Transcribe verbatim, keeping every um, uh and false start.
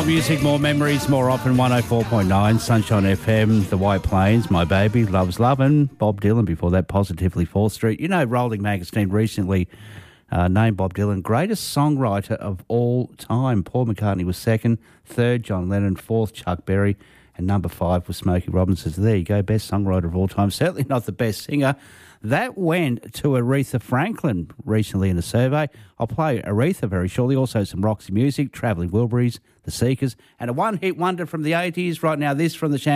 music, more memories, more often. one oh four point nine, Sunshine F M, The White Plains, My Baby, Loves Lovin', Bob Dylan, before that, Positively fourth Street. You know, Rolling Magazine recently uh, named Bob Dylan greatest songwriter of all time. Paul McCartney was second, third, John Lennon, fourth, Chuck Berry, and number five was Smokey Robinson. So there you go, best songwriter of all time. Certainly not the best singer. That went to Aretha Franklin recently in a survey. I'll play Aretha very shortly. Also some Roxy Music, Travelling Wilburys, The Seekers, and a one-hit wonder from the eighties. Right now, this from the